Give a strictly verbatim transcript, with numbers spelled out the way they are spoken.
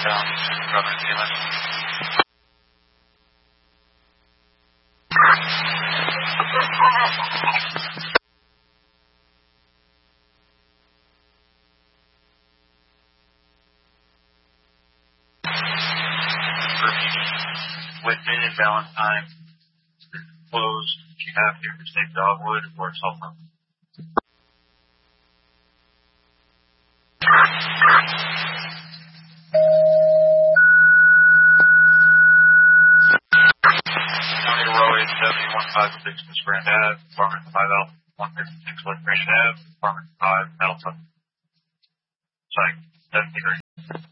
down to Brother Demon. Whitman and Valentine closed. If you have to, just take Dogwood or Sulphur. County Road seventy-one fifty-six Miss Grand Ave, Apartment five L one fifty-six West Grand Ave, Apartment five Middleton. Site seventy-three.